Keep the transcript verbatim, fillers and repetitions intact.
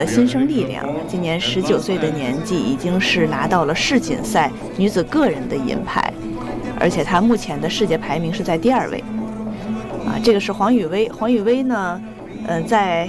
新生力量，今年十九岁的年纪，已经是拿到了世锦赛女子个人的银牌，而且她目前的世界排名是在第二位。啊，这个是黄雨薇。黄雨薇呢，呃，在